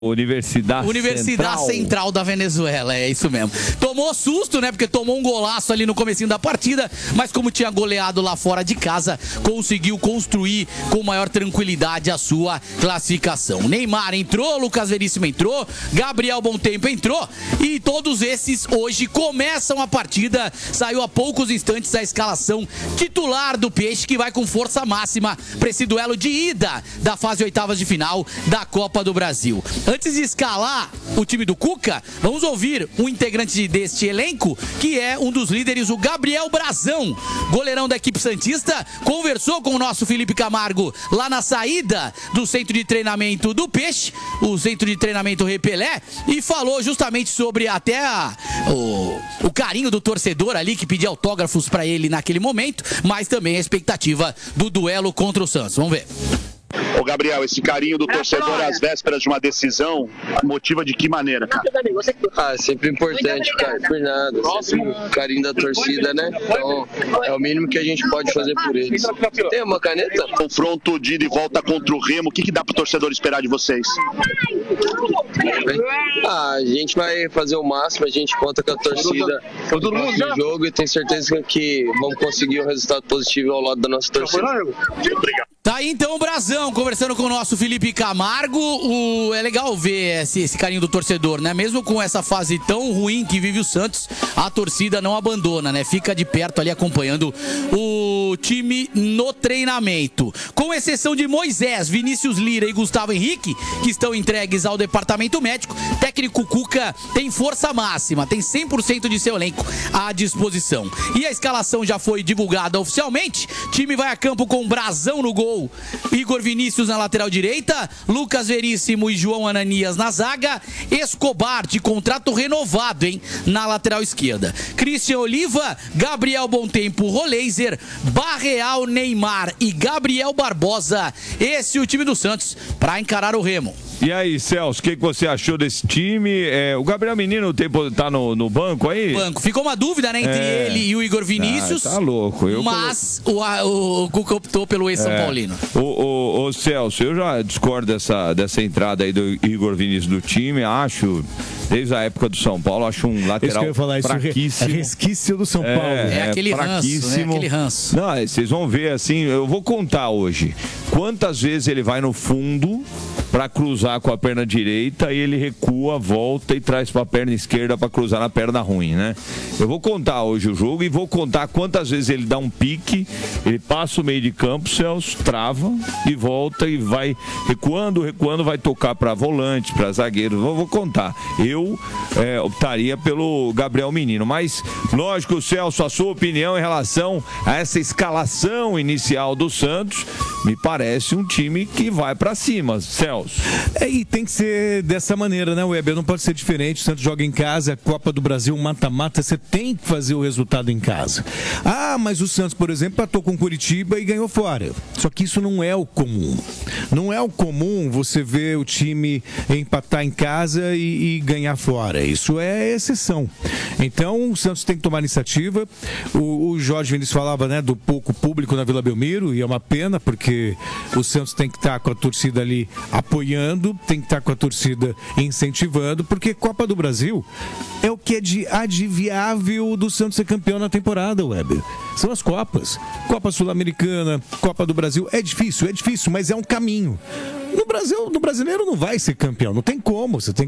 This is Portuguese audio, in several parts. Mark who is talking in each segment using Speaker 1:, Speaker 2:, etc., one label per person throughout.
Speaker 1: Universidade Central da Venezuela, é isso mesmo. Tomou susto, né? Porque tomou um golaço ali no comecinho da partida, mas como tinha goleado lá fora de casa, conseguiu construir com maior tranquilidade a sua classificação. Neymar entrou, Lucas Veríssimo entrou, Gabriel Bontempo entrou e todos esses hoje começam a partida. Saiu há poucos instantes a escalação titular do Peixe, que vai com força máxima para esse duelo de ida da fase oitavas de final da Copa do Brasil. Antes de escalar o time do Cuca, vamos ouvir um integrante deste elenco, que é um dos líderes, o Gabriel Brazão, goleirão da equipe santista, conversou com o nosso Felipe Camargo lá na saída do centro de treinamento do Peixe, o centro de treinamento Repelé, e falou justamente sobre até o carinho do torcedor ali, que pedia autógrafos para ele naquele momento, mas também a expectativa do duelo contra o Santos. Vamos ver.
Speaker 2: Ô Gabriel, esse carinho do torcedor às vésperas de uma decisão motiva de que maneira, cara?
Speaker 3: É sempre importante, cara, por nada. Sempre o carinho da torcida, né? Então, é o mínimo que a gente pode fazer por eles. Tem uma caneta?
Speaker 2: Confronto de ida e volta contra o Remo, o que dá pro torcedor esperar de vocês?
Speaker 3: A gente vai fazer o máximo, a gente conta com a torcida no jogo e tenho certeza que vamos conseguir um resultado positivo ao lado da nossa torcida.
Speaker 2: Obrigado.
Speaker 1: Tá aí então o Brazão conversando com o nosso Felipe Camargo. É legal ver esse carinho do torcedor, né? Mesmo com essa fase tão ruim que vive o Santos, a torcida não abandona, né? Fica de perto ali acompanhando o time no treinamento. Com exceção de Moisés, Vinícius Lira e Gustavo Henrique, que estão entregues ao departamento médico, técnico Cuca tem força máxima, tem 100% de seu elenco à disposição. E a escalação já foi divulgada oficialmente. O time vai a campo com Brazão no gol, Igor Vinícius na lateral direita, Lucas Veríssimo e João Ananias na zaga, Escobar de contrato renovado, hein, na lateral esquerda, Christian Oliva, Gabriel Bontempo, Roleiser, Barreal, Neymar e Gabriel Barbosa. Esse é o time do Santos para encarar o Remo.
Speaker 4: E aí, Celso, o que você achou desse time? O Gabriel Menino tá no banco aí?
Speaker 1: Banco. Ficou uma dúvida, né, entre ele e o Igor Vinícius.
Speaker 4: Tá louco.
Speaker 1: Mas o Cuca optou pelo ex-São Paulino.
Speaker 4: Ô Celso, eu já discordo dessa entrada aí do Igor Vinícius do time. Acho, desde a época do São Paulo, acho um lateral fraquíssimo.
Speaker 5: É resquício do São Paulo.
Speaker 1: É aquele ranço, né? Aquele ranço.
Speaker 4: Não, vocês vão ver assim, eu vou contar hoje quantas vezes ele vai no fundo para cruzar com a perna direita e ele recua, volta e traz para a perna esquerda para cruzar na perna ruim, né? Eu vou contar hoje o jogo e vou contar quantas vezes ele dá um pique, ele passa o meio de campo, Celso, trava e volta e vai recuando, vai tocar para volante, para zagueiro. Vou contar. Eu optaria pelo Gabriel Menino, mas lógico, Celso, a sua opinião em relação a essa escalação inicial do Santos, me parece um time que vai para cima, Celso.
Speaker 5: E tem que ser dessa maneira, né, Weber? Não pode ser diferente. O Santos joga em casa, Copa do Brasil, mata-mata, você tem que fazer o resultado em casa. Mas o Santos, por exemplo, empatou com o Curitiba e ganhou fora. Só que isso não é o comum. Não é o comum você ver o time empatar em casa e ganhar fora. Isso é exceção. Então, o Santos tem que tomar iniciativa. O Jorge Vinícius falava, né, do pouco público na Vila Belmiro, e é uma pena, porque o Santos tem que estar com a torcida ali apoiando, tem que estar com a torcida incentivando, porque Copa do Brasil é o que é de adivinhável do Santos ser campeão na temporada, Weber. São as Copas. Copa Sul-Americana, Copa do Brasil. É difícil, mas é um caminho. No brasileiro não vai ser campeão, não tem como. Você tem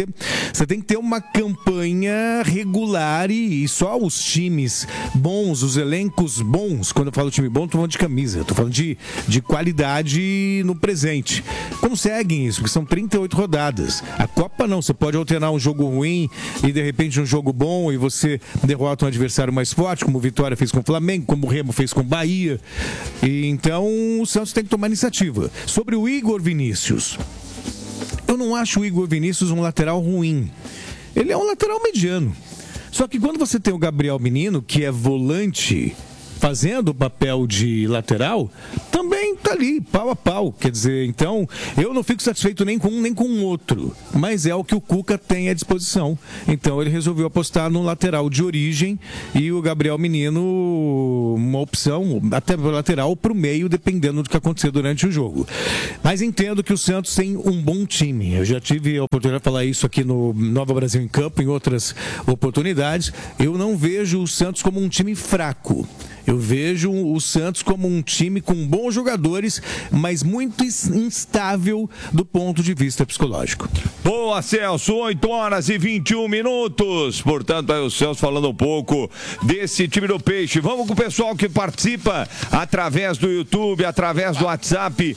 Speaker 5: que ter uma campanha regular e só os times bons, os elencos bons. Quando eu falo time bom, estou falando de camisa, estou falando de qualidade no presente. Conseguem isso, porque são 38 rodadas. A Copa não, você pode alternar um jogo ruim e de repente um jogo bom e você derrota um adversário mais forte, como o Vitória fez com o Flamengo, como o Remo fez com o Bahia. E então o Santos tem que tomar iniciativa. Sobre o Igor Vinícius, eu não acho o Igor Vinícius um lateral ruim. Ele é um lateral mediano. Só que quando você tem o Gabriel Menino, que é volante, fazendo o papel de lateral, também tá ali, pau a pau. Quer dizer, então, eu não fico satisfeito nem com um nem com o outro, mas é o que o Cuca tem à disposição. Então ele resolveu apostar no lateral de origem e o Gabriel Menino, uma opção até lateral para o meio, dependendo do que acontecer durante o jogo. Mas entendo que o Santos tem um bom time. Eu já tive a oportunidade de falar isso aqui no Nova Brasil em Campo, em outras oportunidades. Eu não vejo o Santos como um time fraco. Eu vejo o Santos como um time com bons jogadores, mas muito instável do ponto de vista psicológico.
Speaker 4: Boa, Celso, 8h21. Portanto, aí o Celso falando um pouco desse time do Peixe. Vamos com o pessoal que participa através do YouTube, através do WhatsApp,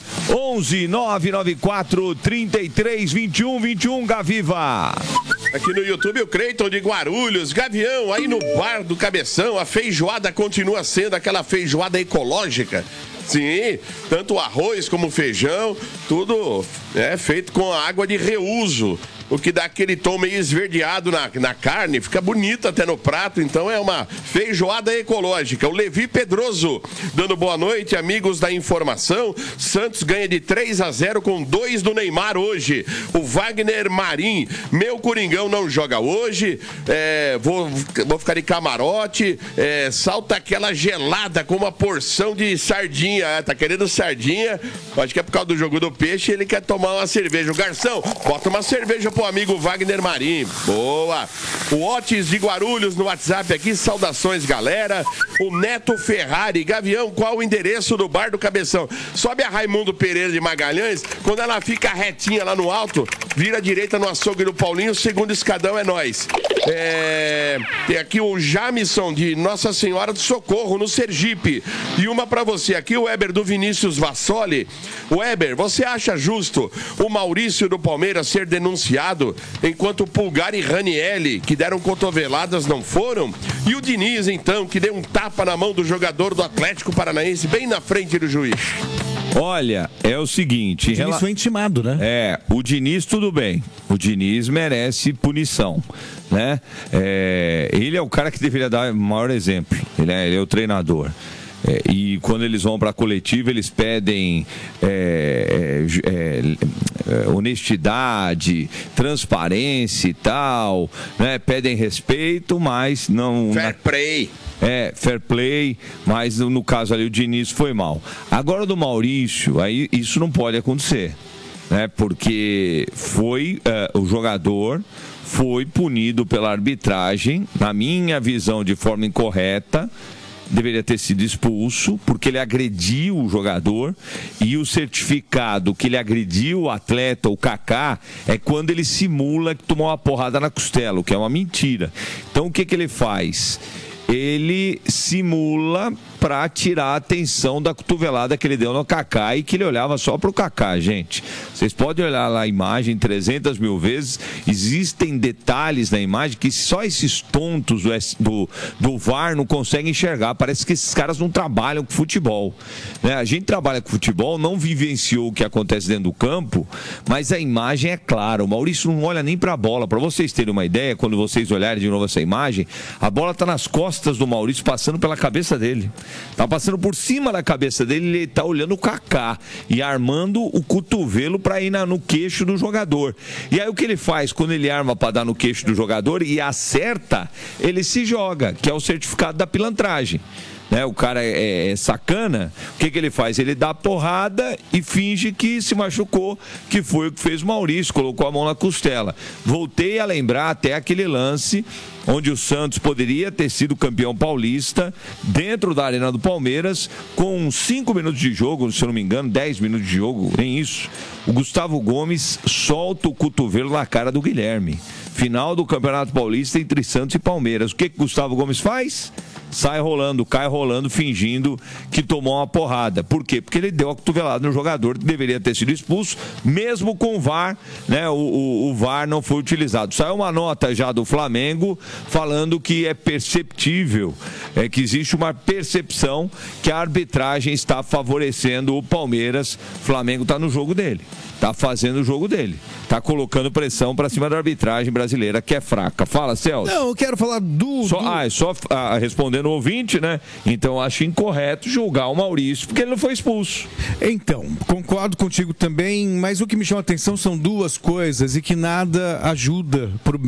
Speaker 4: 11-994-33-21-21, Gaviva.
Speaker 6: Aqui no YouTube, o Creiton de Guarulhos. Gavião, aí no Bar do Cabeção, a feijoada continua sendo aquela feijoada ecológica. Sim, tanto o arroz como o feijão, tudo feito com água de reuso, o que dá aquele tom meio esverdeado na carne, fica bonito até no prato, então é uma feijoada ecológica. O Levi Pedroso, dando boa noite, amigos da informação. Santos ganha de 3-0 com 2 do Neymar hoje. O Wagner Marim, meu Coringão não joga hoje, vou ficar de camarote, salta aquela gelada com uma porção de sardinha. Tá querendo sardinha? Acho que é por causa do jogo do Peixe, ele quer tomar uma cerveja. O garçom, bota uma cerveja pro amigo Wagner Marim. Boa. O Otis de Guarulhos no WhatsApp aqui, saudações, galera. O Neto Ferrari, Gavião, qual o endereço do Bar do Cabeção? Sobe a Raimundo Pereira de Magalhães, quando ela fica retinha lá no alto, vira à direita no açougue do Paulinho, segundo escadão é nós. Tem aqui o Jamison de Nossa Senhora do Socorro, no Sergipe. E uma pra você aqui, o Weber do Vinícius Vassoli. Weber, você acha justo o Maurício do Palmeiras ser denunciado, enquanto o Pulgar e Ranielli, que deram cotoveladas, não foram? E o Diniz, então, que deu um tapa na mão do jogador do Atlético Paranaense, bem na frente do juiz?
Speaker 4: Olha, é o seguinte...
Speaker 5: O Diniz foi intimado, né?
Speaker 4: O Diniz tudo bem. O Diniz merece punição, né? Ele é o cara que deveria dar o maior exemplo. Ele é o treinador. E quando eles vão para a coletiva, eles pedem honestidade, transparência e tal, né? Pedem respeito, mas não...
Speaker 6: Fair play.
Speaker 4: Fair play, mas no caso ali o Diniz foi mal. Agora do Maurício, aí isso não pode acontecer, né? Porque o jogador foi punido pela arbitragem, na minha visão, de forma incorreta. Deveria ter sido expulso, porque ele agrediu o jogador, e o certificado que ele agrediu o atleta, o Kaká, é quando ele simula que tomou uma porrada na costela, o que é uma mentira. Então o que ele faz? Ele simula para tirar a atenção da cotovelada que ele deu no Kaká e que ele olhava só para o Kaká, gente. Vocês podem olhar lá a imagem 300 mil vezes, existem detalhes na imagem que só esses tontos do VAR não conseguem enxergar. Parece que esses caras não trabalham com futebol, né? A gente trabalha com futebol, não vivenciou o que acontece dentro do campo, mas a imagem é clara. O Maurício não olha nem para a bola. Para vocês terem uma ideia, quando vocês olharem de novo essa imagem, a bola está nas costas do Maurício, passando pela cabeça dele. Tá passando por cima da cabeça dele, ele tá olhando o Kaká e armando o cotovelo para ir no queixo do jogador. E aí o que ele faz quando ele arma para dar no queixo do jogador e acerta, ele se joga, que é o certificado da pilantragem. Né? O cara é sacana, o que ele faz? Ele dá porrada e finge que se machucou, que foi o que fez o Maurício, colocou a mão na costela. Voltei a lembrar até aquele lance onde o Santos poderia ter sido campeão paulista dentro da Arena do Palmeiras, com 5 minutos de jogo, se eu não me engano, 10 minutos de jogo, nem isso. O Gustavo Gomes solta o cotovelo na cara do Guilherme. Final do Campeonato Paulista entre Santos e Palmeiras. O que Gustavo Gomes faz? Sai rolando, cai rolando, fingindo que tomou uma porrada. Por quê? Porque ele deu a cotovelada no jogador que deveria ter sido expulso, mesmo com o VAR, né? O VAR não foi utilizado. Saiu uma nota já do Flamengo falando que é perceptível, que existe uma percepção que a arbitragem está favorecendo o Palmeiras. O Flamengo está no jogo dele. tá fazendo o jogo dele. Tá colocando pressão pra cima da arbitragem brasileira, que é fraca. Fala, Celso.
Speaker 5: Não, eu quero falar
Speaker 4: só respondendo o ouvinte, né? Então, eu acho incorreto julgar o Maurício, porque ele não foi expulso.
Speaker 5: Então, concordo contigo também, mas o que me chama a atenção são duas coisas e que nada ajuda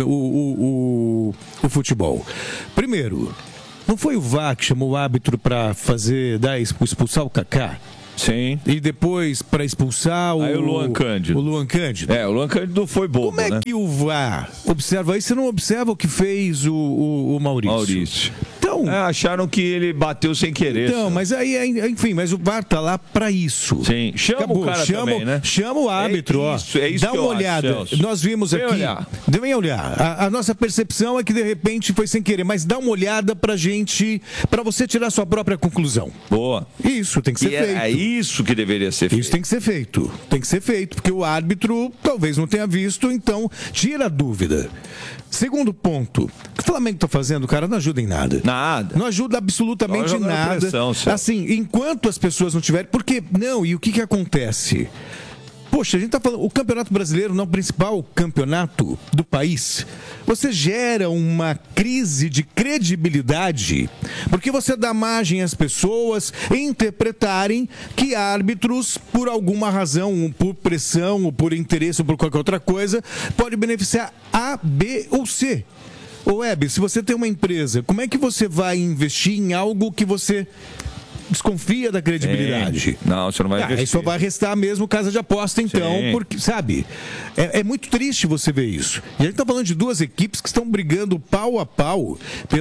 Speaker 5: o futebol. Primeiro, não foi o VAR que chamou o árbitro para expulsar o Kaká?
Speaker 4: Sim.
Speaker 5: E depois para expulsar
Speaker 4: o Luan Cândido.
Speaker 5: O Luan Cândido.
Speaker 4: O Luan Cândido foi bobo,
Speaker 5: Como é que o VAR observa isso? Você não observa o que fez o Maurício? Então,
Speaker 4: acharam que ele bateu sem querer.
Speaker 5: Então, mas aí, enfim, mas o VAR tá lá pra isso.
Speaker 4: Sim, chama o cara também, né?
Speaker 5: Chama o árbitro,
Speaker 4: É isso
Speaker 5: dá uma olhada. Nós vimos aqui. Vem olhar. A nossa percepção é que de repente foi sem querer, mas dá uma olhada pra gente, pra você tirar sua própria conclusão.
Speaker 4: Boa.
Speaker 5: Isso tem que ser feito.
Speaker 4: É isso que deveria ser feito.
Speaker 5: Isso tem que ser feito. Tem que ser feito, porque o árbitro talvez não tenha visto, então tira a dúvida. Segundo ponto, o que o Flamengo tá fazendo, cara, não ajuda em nada.
Speaker 4: Nada.
Speaker 5: Não ajuda absolutamente nada.
Speaker 4: Pressão,
Speaker 5: assim, enquanto as pessoas não tiverem... Porque, não, e o que acontece? Poxa, a gente tá falando, o Campeonato Brasileiro não é o principal campeonato do país. Você gera uma crise de credibilidade, porque você dá margem às pessoas interpretarem que árbitros, por alguma razão, por pressão, ou por interesse, ou por qualquer outra coisa, pode beneficiar A, B ou C. Ô, Hebe, se você tem uma empresa, como é que você vai investir em algo que você desconfia da credibilidade?
Speaker 4: Não, você não vai investir.
Speaker 5: Aí só vai restar mesmo casa de aposta, então, porque, sabe, é muito triste você ver isso. E a gente tá falando de duas equipes que estão brigando pau a pau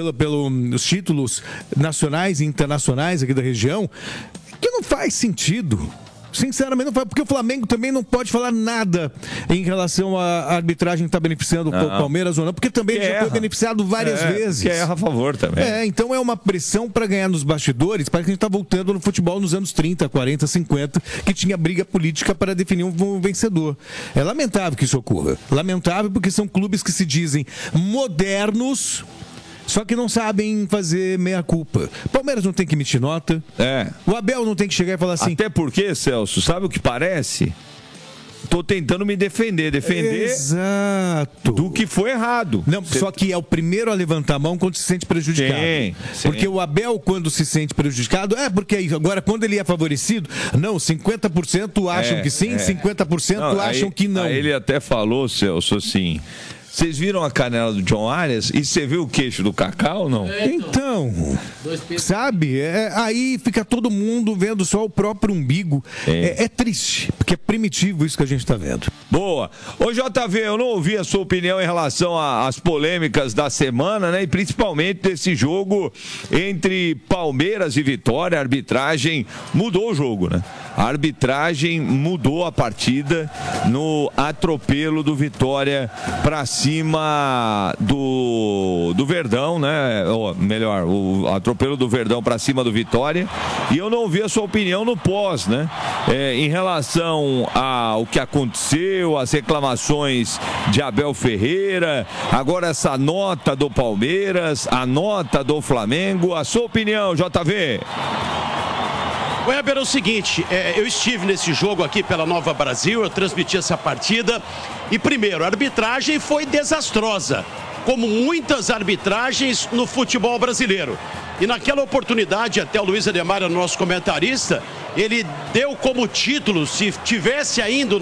Speaker 5: pelos títulos nacionais e internacionais aqui da região, que não faz sentido. Sinceramente, não faz, porque o Flamengo também não pode falar nada em relação à arbitragem que está beneficiando o Palmeiras ou não, porque também já foi beneficiado várias vezes.
Speaker 4: Que erra a favor também.
Speaker 5: Então é uma pressão para ganhar nos bastidores, parece que a gente está voltando no futebol nos anos 30, 40, 50, que tinha briga política para definir um vencedor. É lamentável que isso ocorra. Lamentável porque são clubes que se dizem modernos, só que não sabem fazer meia-culpa. Palmeiras não tem que emitir nota. O Abel não tem que chegar e falar assim...
Speaker 4: Até porque, Celso, sabe o que parece? Tô tentando me defender
Speaker 5: Exato.
Speaker 4: do que foi errado.
Speaker 5: Não, só que é o primeiro a levantar a mão quando se sente prejudicado.
Speaker 4: Sim.
Speaker 5: Porque o Abel, quando se sente prejudicado, porque agora quando ele é favorecido, não, 50% acham que sim, 50% acham que não.
Speaker 4: Aí ele até falou, Celso, assim... Vocês viram a canela do John Arias e você viu o queixo do Kaká ou não?
Speaker 5: Então, sabe? Aí fica todo mundo vendo só o próprio umbigo. É triste, porque é primitivo isso que a gente está vendo.
Speaker 4: Boa. Ô JV, eu não ouvi a sua opinião em relação às polêmicas da semana, né? E principalmente desse jogo entre Palmeiras e Vitória. A arbitragem mudou o jogo, né? A arbitragem mudou a partida no atropelo do Vitória para cima do Verdão, né? Ou melhor, o atropelo do Verdão para cima do Vitória. E eu não ouvi a sua opinião no pós, né? Em relação ao que aconteceu, as reclamações de Abel Ferreira, agora essa nota do Palmeiras, a nota do Flamengo. A sua opinião, JV?
Speaker 7: Weber, é o seguinte, eu estive nesse jogo aqui pela Nova Brasil, eu transmiti essa partida e, primeiro, a arbitragem foi desastrosa, como muitas arbitragens no futebol brasileiro. E naquela oportunidade, até o Luiz Ademar, nosso comentarista, ele deu como título, se tivesse ainda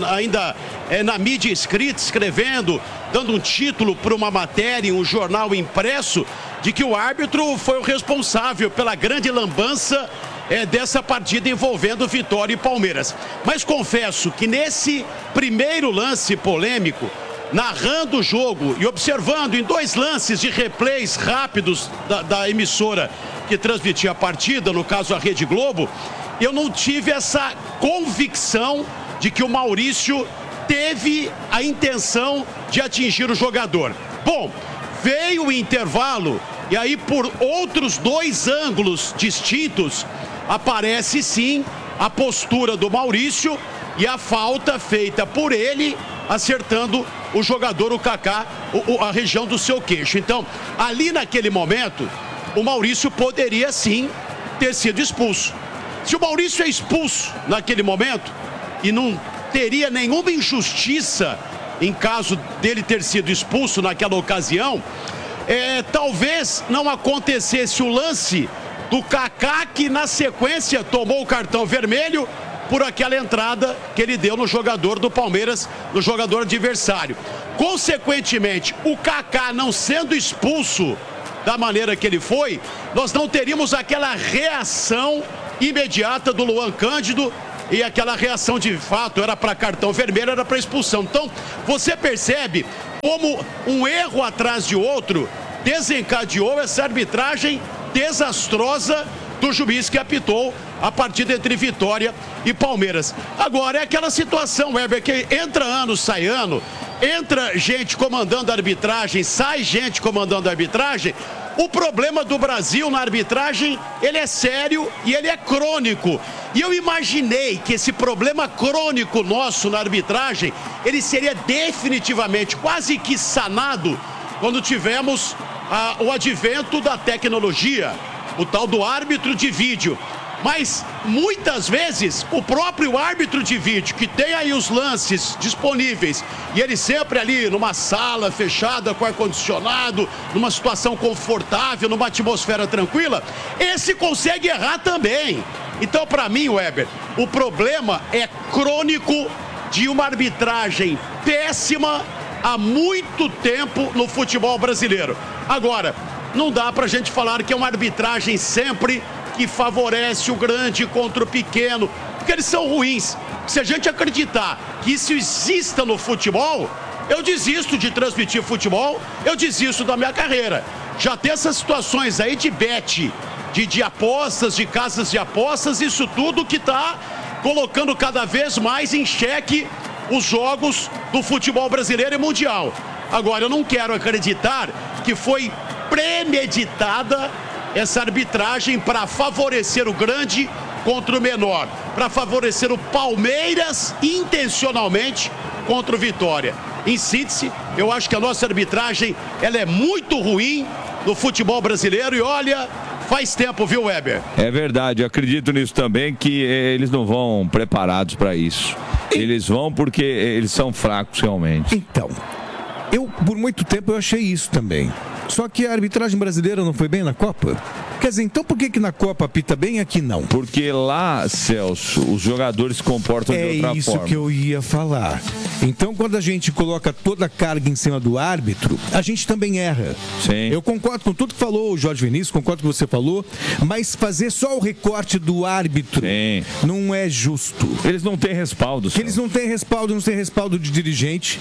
Speaker 7: na mídia escrita, escrevendo, dando um título para uma matéria em um jornal impresso, de que o árbitro foi o responsável pela grande lambança dessa partida envolvendo Vitória e Palmeiras. Mas confesso que nesse primeiro lance polêmico, narrando o jogo e observando em dois lances de replays rápidos da emissora que transmitia a partida, no caso a Rede Globo, eu não tive essa convicção de que o Maurício teve a intenção de atingir o jogador. Bom, veio o intervalo e aí por outros dois ângulos distintos aparece sim a postura do Maurício e a falta feita por ele, acertando o jogador, o Kaká, a região do seu queixo. Então, ali naquele momento, o Maurício poderia sim ter sido expulso. Se o Maurício é expulso naquele momento e não teria nenhuma injustiça em caso dele ter sido expulso naquela ocasião, talvez não acontecesse o lance do Kaká, que na sequência tomou o cartão vermelho por aquela entrada que ele deu no jogador do Palmeiras, no jogador adversário. Consequentemente, o Kaká não sendo expulso da maneira que ele foi, nós não teríamos aquela reação imediata do Luan Cândido, e aquela reação de fato era para cartão vermelho, era para expulsão. Então, você percebe como um erro atrás de outro desencadeou essa arbitragem desastrosa do juiz que apitou a partida entre Vitória e Palmeiras. Agora, é aquela situação, Weber, que entra ano, sai ano, entra gente comandando a arbitragem, sai gente comandando a arbitragem. O problema do Brasil na arbitragem, ele é sério e ele é crônico. E eu imaginei que esse problema crônico nosso na arbitragem, ele seria definitivamente quase que sanado quando tivemos o advento da tecnologia, o tal do árbitro de vídeo. Mas, muitas vezes, o próprio árbitro de vídeo, que tem aí os lances disponíveis, e ele sempre ali numa sala fechada com ar-condicionado, numa situação confortável, numa atmosfera tranquila, esse consegue errar também. Então, para mim, Weber, o problema é crônico de uma arbitragem péssima há muito tempo no futebol brasileiro. Agora, não dá pra gente falar que é uma arbitragem sempre que favorece o grande contra o pequeno, porque eles são ruins. Se a gente acreditar que isso exista no futebol, eu desisto de transmitir futebol, eu desisto da minha carreira. Já tem essas situações aí de bet, de apostas, de casas de apostas, isso tudo que está colocando cada vez mais em xeque os jogos do futebol brasileiro e mundial. Agora, eu não quero acreditar que foi premeditada essa arbitragem para favorecer o grande contra o menor, para favorecer o Palmeiras intencionalmente contra o Vitória. Em síntese, eu acho que a nossa arbitragem ela é muito ruim no futebol brasileiro e olha, faz tempo, viu, Weber?
Speaker 4: É verdade, eu acredito nisso também, que eles não vão preparados para isso. Eles vão porque eles são fracos realmente.
Speaker 5: Então, por muito tempo eu achei isso também. Só que a arbitragem brasileira não foi bem na Copa? Quer dizer, então por que na Copa apita bem e aqui não?
Speaker 4: Porque lá, Celso, os jogadores se comportam de outra forma. É
Speaker 5: isso que eu ia falar. Então, quando a gente coloca toda a carga em cima do árbitro, a gente também erra.
Speaker 4: Sim.
Speaker 5: Eu concordo com tudo que falou o Jorge Vinícius, concordo com o que você falou, mas fazer só o recorte do árbitro não é justo.
Speaker 4: Eles não têm respaldo.
Speaker 5: Eles não têm respaldo, não têm respaldo de dirigente.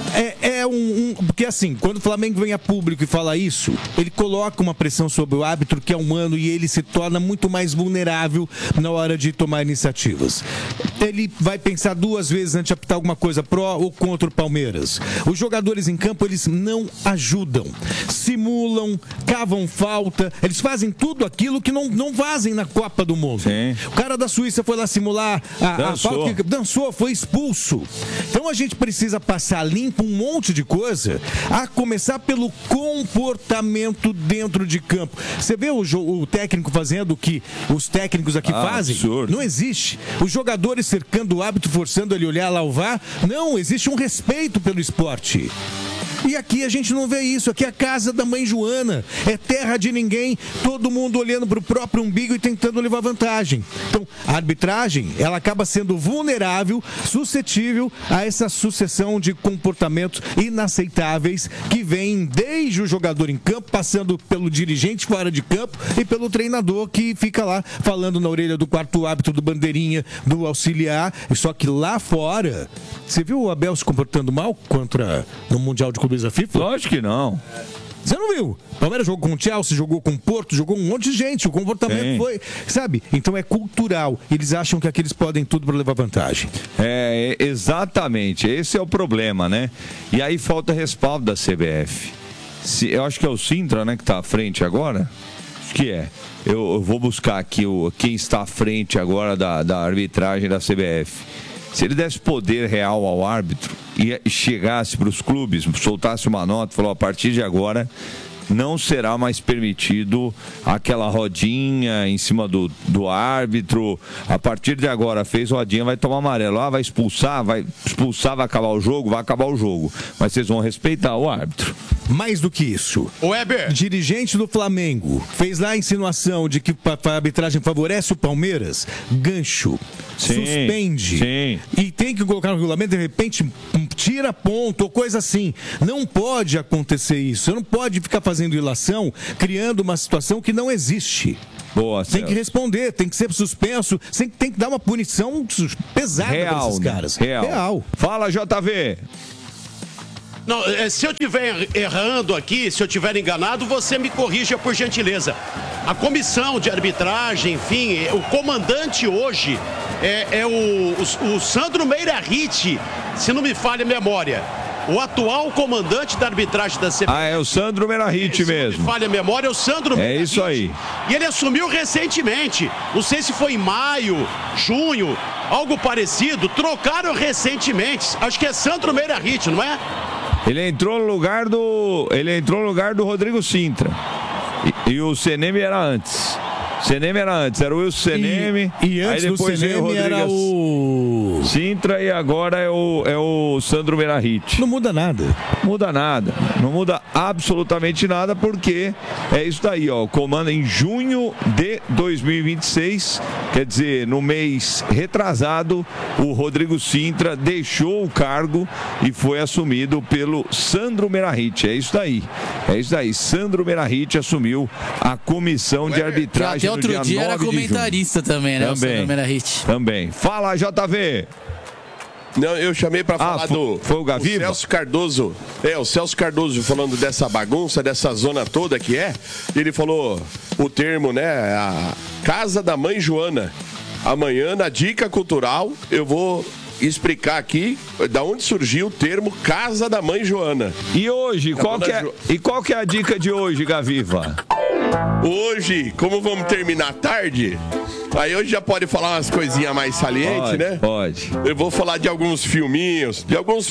Speaker 5: Porque assim, quando o Flamengo vem a público e fala isso, ele coloca uma pressão sobre o árbitro que é humano e ele se torna muito mais vulnerável na hora de tomar iniciativas. Ele vai pensar duas vezes antes de apitar alguma coisa pró ou contra o Palmeiras. Os jogadores em campo, eles não ajudam. Simulam, cavam falta, eles fazem tudo aquilo que não fazem na Copa do Mundo.
Speaker 4: Sim.
Speaker 5: O cara da Suíça foi lá simular a falta que dançou, foi expulso. Então a gente precisa passar limpo um monte de coisa, a começar pelo comportamento dentro de campo. Você vê o técnico fazendo o que os técnicos aqui fazem?
Speaker 4: Absurdo.
Speaker 5: Não existe. Os jogadores cercando o árbitro, forçando ele olhar lá o VAR. Não, existe um respeito pelo esporte. E aqui a gente não vê isso. Aqui é a casa da mãe Joana. É terra de ninguém. Todo mundo olhando para o próprio umbigo e tentando levar vantagem. Então, a arbitragem, ela acaba sendo vulnerável, suscetível a essa sucessão de comportamentos inaceitáveis que vem desde o jogador em campo, passando pelo dirigente fora de campo e pelo treinador que fica lá falando na orelha do quarto árbitro, do bandeirinha, do auxiliar. Só que lá fora, você viu o Abel se comportando mal no Mundial de Clubes da FIFA?
Speaker 4: Lógico que não.
Speaker 5: Você não viu? O Palmeiras jogou com o Chelsea, jogou com o Porto, jogou um monte de gente. O comportamento foi, sabe? Então é cultural. Eles acham que aqueles podem tudo para levar vantagem.
Speaker 4: Exatamente. Esse é o problema, né? E aí falta respaldo da CBF. Eu acho que é o Sintra, né, que está à frente agora. Acho que é. Eu vou buscar aqui quem está à frente agora da arbitragem da CBF. Se ele desse poder real ao árbitro e chegasse para os clubes, soltasse uma nota, falou, a partir de agora não será mais permitido aquela rodinha em cima do árbitro. A partir de agora, fez rodinha, vai tomar amarelo. Vai expulsar, vai acabar o jogo, vai acabar o jogo. Mas vocês vão respeitar o árbitro.
Speaker 5: Mais do que isso,
Speaker 7: o Weber,
Speaker 5: dirigente do Flamengo, fez lá a insinuação de que a arbitragem favorece o Palmeiras. Gancho.
Speaker 4: Sim,
Speaker 5: suspende.
Speaker 4: Sim.
Speaker 5: E tem que colocar no regulamento, de repente, tira ponto ou coisa assim. Não pode acontecer isso. Você não pode ficar fazendo ilação, criando uma situação que não existe.
Speaker 4: Boa,
Speaker 5: tem que responder, tem que ser suspenso, tem que dar uma punição pesada para esses caras.
Speaker 4: Real. Fala, JV.
Speaker 7: Não, se eu estiver errando aqui, se eu estiver enganado, você me corrija por gentileza. A comissão de arbitragem, enfim, o comandante hoje é o Sandro Meirahit, se não me falha a memória. O atual comandante da arbitragem da CBF.
Speaker 4: É o Sandro Meirahit mesmo.
Speaker 7: Se não me falha a memória, é o Sandro Meirahit.
Speaker 4: É isso aí.
Speaker 7: E ele assumiu recentemente. Não sei se foi em maio, junho, algo parecido. Trocaram recentemente. Acho que é Sandro Meirahit, não é?
Speaker 4: Ele entrou no lugar do Rodrigo Sintra. E o Seneme era antes. Era o Wilson Seneme.
Speaker 5: E antes
Speaker 4: aí depois
Speaker 5: do Seneme era o
Speaker 4: Sintra e agora é o Sandro Meirahit.
Speaker 5: Não muda nada.
Speaker 4: Não muda absolutamente nada, porque é isso daí, ó. Comanda em junho de 2026, quer dizer, no mês retrasado, o Rodrigo Sintra deixou o cargo e foi assumido pelo Sandro Meirahit. É isso daí. Sandro Meirahit assumiu a comissão de arbitragem.
Speaker 1: Outro dia era comentarista também, né?
Speaker 4: Também. Fala, JV.
Speaker 6: Não, eu chamei para falar
Speaker 4: foi o Gaviva?
Speaker 6: O Celso Cardoso. O Celso Cardoso falando dessa bagunça, dessa zona toda que é. Ele falou o termo, né? A Casa da Mãe Joana. Amanhã, na Dica Cultural, eu vou explicar aqui da onde surgiu o termo Casa da Mãe Joana.
Speaker 4: E hoje, qual que é a dica de hoje, Gaviva?
Speaker 6: Hoje, como vamos terminar tarde, aí hoje já pode falar umas coisinhas mais salientes, né?
Speaker 4: Pode.
Speaker 6: Eu vou falar de alguns filminhos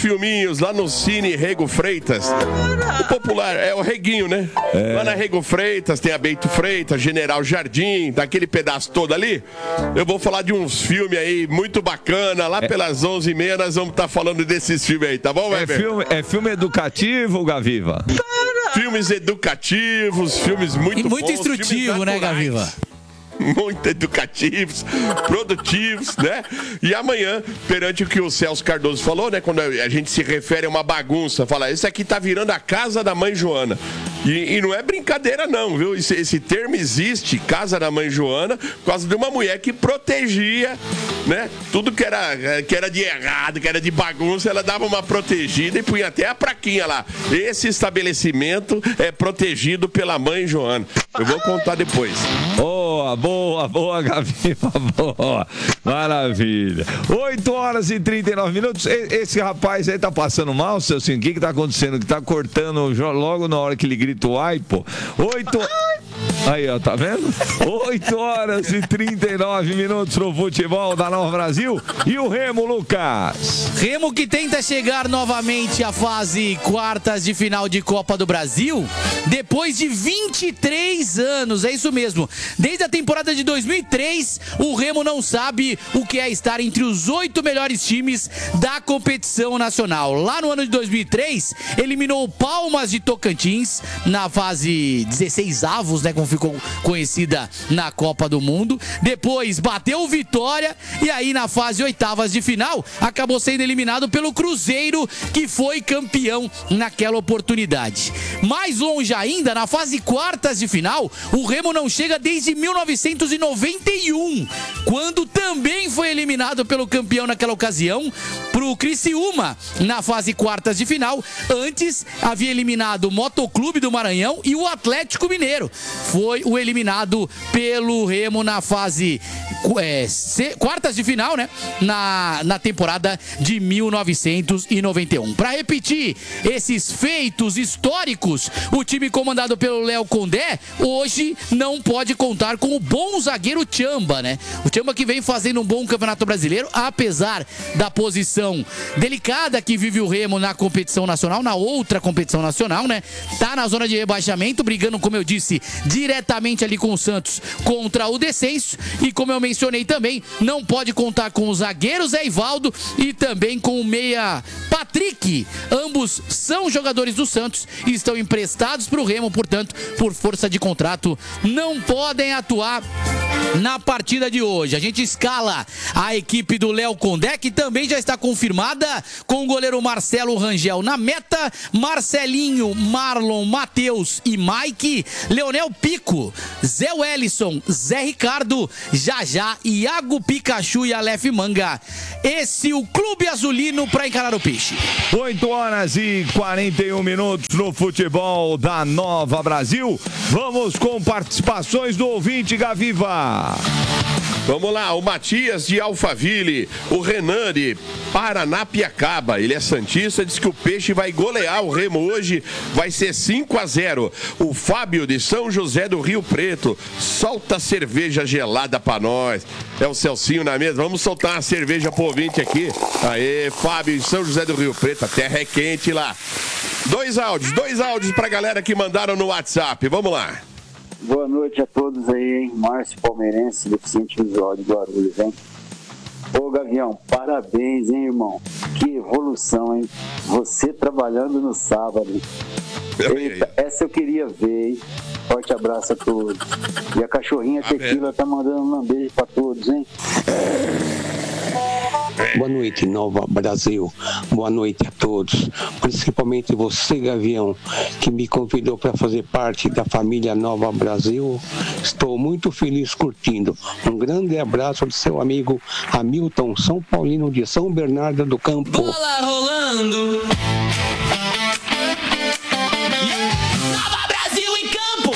Speaker 6: lá no Cine Rego Freitas. O popular é o Reguinho, né? Lá na Rego Freitas tem a Bento Freitas, General Jardim, daquele pedaço todo ali. Eu vou falar de uns filmes aí muito bacana, lá pelas 11h30 nós vamos estar falando desses filmes aí, tá bom, Weber?
Speaker 4: É filme educativo, Gaviva?
Speaker 6: Filmes educativos, filmes muito bons.
Speaker 1: E muito instrutivo, né, Gaviva?
Speaker 6: Muito educativos, produtivos, né? E amanhã, perante o que o Celso Cardoso falou, né? Quando a gente se refere a uma bagunça, fala, isso aqui tá virando a Casa da Mãe Joana. E não é brincadeira não, viu? Esse termo existe, Casa da Mãe Joana, por causa de uma mulher que protegia, né? Tudo que era de errado, que era de bagunça, ela dava uma protegida e punha até a plaquinha lá. Esse estabelecimento é protegido pela Mãe Joana. Eu vou contar depois.
Speaker 4: Boa, Gaviva, boa. Maravilha. 8h39. Esse rapaz aí tá passando mal, seu Cinco? O que tá acontecendo? Que tá cortando logo na hora que ele grita o ai, pô. Aí, ó, tá vendo? 8h39 no futebol da Nova Brasil. E o Remo, Lucas?
Speaker 1: Remo que tenta chegar novamente à fase quartas de final de Copa do Brasil depois de 23 anos, é isso mesmo. Desde a temporada de 2003, o Remo não sabe o que é estar entre os 8 melhores times da competição nacional. Lá no ano de 2003, eliminou o Palmas de Tocantins na fase 16avos, né, como ficou conhecida na Copa do Mundo. Depois bateu o Vitória e aí na fase oitavas de final acabou sendo eliminado pelo Cruzeiro, que foi campeão naquela oportunidade. Mais longe ainda, na fase quartas de final, o Remo não chega desde 1991, quando também foi eliminado pelo campeão naquela ocasião, pro Criciúma, na fase quartas de final. Antes havia eliminado o Motoclube do Maranhão e o Atlético Mineiro. Foi o eliminado pelo Remo na fase quartas de final, né? Na temporada de 1991. Para repetir esses feitos históricos, o time comandado pelo Léo Condé hoje não pode contar com o bom zagueiro Tchamba, né? O Tchamba que vem fazendo fazendo um bom Campeonato Brasileiro, apesar da posição delicada que vive o Remo na competição nacional, na outra competição nacional, né? Tá na zona de rebaixamento, brigando, como eu disse, diretamente ali com o Santos contra o descenso. E como eu mencionei também, não pode contar com o zagueiro Zé Ivaldo e também com o meia Patrick. Ambos são jogadores do Santos e estão emprestados para o Remo, portanto, por força de contrato, não podem atuar na partida de hoje. A gente escala a equipe do Léo Condé, que também já está confirmada, com o goleiro Marcelo Rangel na meta, Marcelinho, Marlon, Matheus e Mike, Leonel Pico, Zé Wellison, Zé Ricardo, Jajá, Iago Pikachu e Aleph Manga. Esse o Clube Azulino para encarar o Peixe.
Speaker 4: 8h41 no futebol da Nova Brasil. Vamos com participações do ouvinte, Gaviva.
Speaker 6: Vamos lá, o Matias de Alphaville, o Renan de Paranapiacaba, ele é santista, diz que o Peixe vai golear o Remo hoje, vai ser 5-0. O Fábio de São José do Rio Preto, solta cerveja gelada pra nós. É o Celcinho na mesa, vamos soltar uma cerveja pro ouvinte aqui. Aê, Fábio de São José do Rio Preto, a terra é quente lá. Dois áudios pra galera que mandaram no WhatsApp, vamos lá.
Speaker 8: Boa noite a todos aí, hein? Márcio Palmeirense, deficiente visual de Guarulhos, hein? Ô, Gavião, parabéns, hein, irmão? Que evolução, hein? Você trabalhando no sábado. Eita, essa eu queria ver, hein? Forte abraço a todos. E a cachorrinha Tequila tá mandando um beijo pra todos, hein?
Speaker 9: Boa noite, Nova Brasil. Boa noite a todos. Principalmente você, Gavião, que me convidou para fazer parte da família Nova Brasil. Estou muito feliz curtindo. Um grande abraço do seu amigo Hamilton, São Paulino de São Bernardo do Campo.
Speaker 10: Bola rolando. Nova Brasil em campo.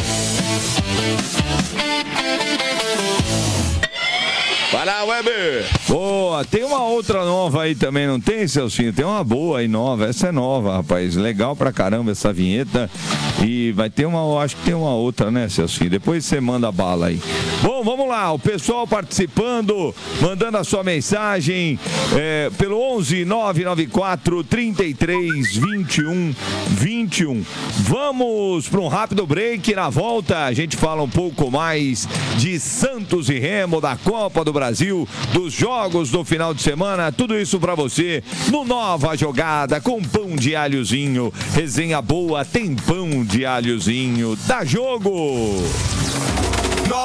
Speaker 6: Vai lá, Weber.
Speaker 4: Boa, tem uma outra nova aí também, não tem, Celcinho? Tem uma boa aí nova, essa é nova, rapaz. Legal pra caramba essa vinheta. E vai ter uma, acho que tem uma outra, né, Celcinho? Depois você manda a bala aí. Bom, vamos lá, o pessoal participando, mandando a sua mensagem pelo 11 994 33 21 21. Vamos para um rápido break. Na volta a gente fala um pouco mais de Santos e Remo, da Copa do Brasil, dos jogos do final de semana. Tudo isso para você no Nova Jogada com pão de alhozinho. Resenha boa, tem pão de alhozinho. Dá jogo!